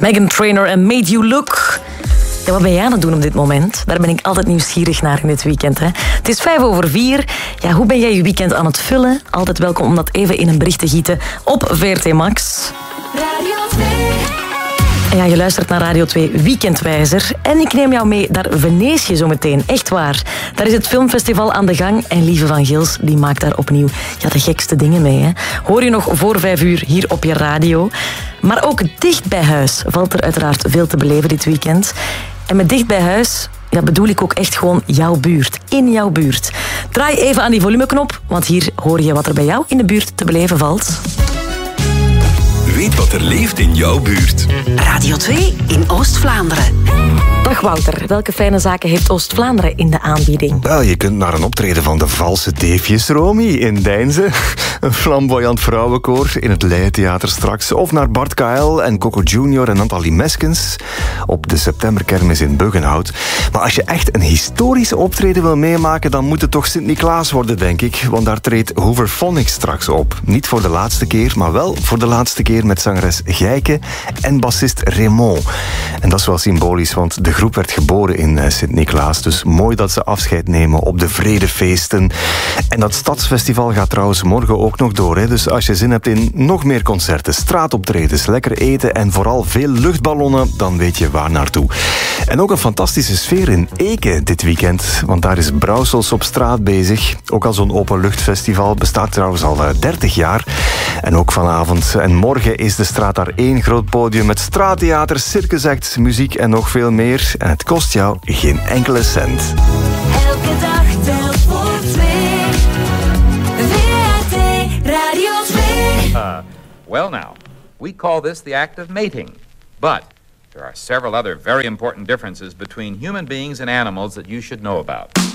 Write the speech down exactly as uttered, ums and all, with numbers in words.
Meghan Trainor en Made You Look. Ja, wat ben jij aan het doen op dit moment? Daar ben ik altijd nieuwsgierig naar in dit weekend. Hè? Het is vijf over vier. Ja, hoe ben jij je weekend aan het vullen? Altijd welkom om dat even in een bericht te gieten op V R T Max. Radio twee. Ja, je luistert naar Radio twee Weekendwijzer. En ik neem jou mee naar Venetië zometeen. Echt waar. Daar is het filmfestival aan de gang. En Lieve van Gils die maakt daar opnieuw ja, de gekste dingen mee. Hè? Hoor je nog voor vijf uur hier op je radio. Maar ook dicht bij huis valt er uiteraard veel te beleven dit weekend. En met dicht bij huis ja, bedoel ik ook echt gewoon jouw buurt. In jouw buurt. Draai even aan die volumeknop, want hier hoor je wat er bij jou in de buurt te beleven valt. Weet wat er leeft in jouw buurt. Radio twee in Oost-Vlaanderen. Dag Wouter, welke fijne zaken heeft Oost-Vlaanderen in de aanbieding? Wel, je kunt naar een optreden van de Valse Teefjes, Romy, in Deinze. Een flamboyant vrouwenkoor in het Leitheater straks. Of naar Bart K L en Coco Junior en Nathalie Meskens op de septemberkermis in Buggenhout. Maar als je echt een historische optreden wil meemaken, dan moet het toch Sint-Niklaas worden, denk ik. Want daar treedt Hooverphonics straks op. Niet voor de laatste keer, maar wel voor de laatste keer met zangeres Gijke en bassist Raymond. En dat is wel symbolisch, want de groep werd geboren in Sint-Niklaas. Dus mooi dat ze afscheid nemen op de Vredefeesten. En dat Stadsfestival gaat trouwens morgen ook nog door. Hè? Dus als je zin hebt in nog meer concerten, straatoptredens, lekker eten en vooral veel luchtballonnen, dan weet je waar naartoe. En ook een fantastische sfeer in Eke dit weekend, want daar is Brouwsels op straat bezig. Ook al zo'n openluchtfestival, bestaat trouwens al dertig jaar. En ook vanavond en morgen is de straat daar één groot podium met straattheater, circusact, muziek en nog veel meer. En het kost jou geen enkele cent. Elke dag telt voor twee. V R T Radio twee. Uh, well now, we call this the act of mating. But there are several other very important differences between human beings and animals that you should know about.